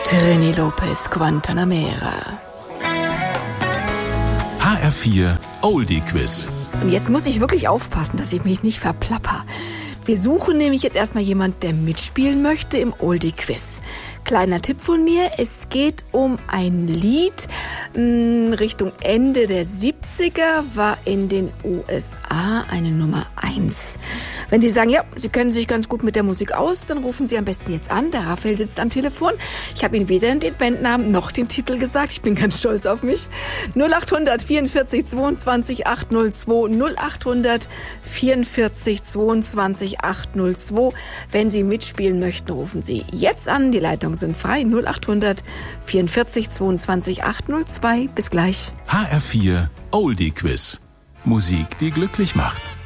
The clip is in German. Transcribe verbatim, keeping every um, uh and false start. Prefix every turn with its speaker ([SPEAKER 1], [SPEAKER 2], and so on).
[SPEAKER 1] Trini Lopez, Guantanamera.
[SPEAKER 2] H R vier Oldie Quiz.
[SPEAKER 1] Und jetzt muss ich wirklich aufpassen, dass ich mich nicht verplapper. Wir suchen nämlich jetzt erstmal jemand, der mitspielen möchte im Oldie Quiz. Kleiner Tipp von mir, es geht um ein Lied mh, Richtung Ende der siebziger, war in den U S A eine Nummer eins. Wenn Sie sagen, ja, Sie kennen sich ganz gut mit der Musik aus, dann rufen Sie am besten jetzt an. Der Raphael sitzt am Telefon. Ich habe Ihnen weder den Bandnamen noch den Titel gesagt. Ich bin ganz stolz auf mich. null acht hundert vierundvierzig zweiundzwanzig achthundertzwei, null acht hundert vierundvierzig zweiundzwanzig achthundertzwei. Wenn Sie mitspielen möchten, rufen Sie jetzt an. Die Leitungen sind frei. null acht hundert vierundvierzig zweiundzwanzig achthundertzwei. Bis gleich.
[SPEAKER 2] H R vier Oldie Quiz. Musik, die glücklich macht.